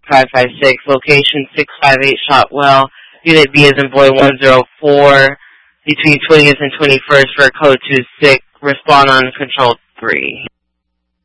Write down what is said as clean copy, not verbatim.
556, location 658 Shotwell, Unit B as in boy 104, between 20th and 21st for code 26, respond on control 3.